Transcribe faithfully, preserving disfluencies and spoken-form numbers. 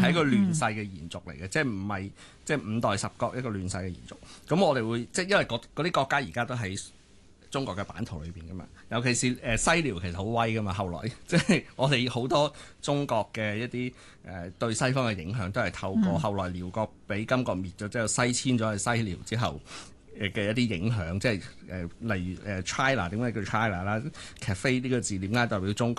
係一個亂世嘅延續嚟嘅，即係唔係即係五代十國一個亂世嘅延續。咁我哋會即係因為嗰啲國家而家都喺中國嘅版圖裏邊噶嘛，尤其是誒西遼其實好威噶嘛，後來即係我哋好多中國嘅一啲誒對西方嘅影響都係透過後來遼國俾金國滅咗之後西遷咗去西遼之後誒嘅一啲影響，即係誒例如誒 China 點解叫 China 啦？Cathay 呢個字點解代表中國？